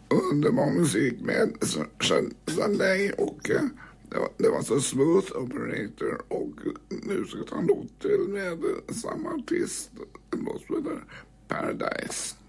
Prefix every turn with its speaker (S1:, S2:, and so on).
S1: underbar musik med Sunday och det var så Smooth Operator och nu ska jag ta en låt till med samma artist, en låt som heter Paradise.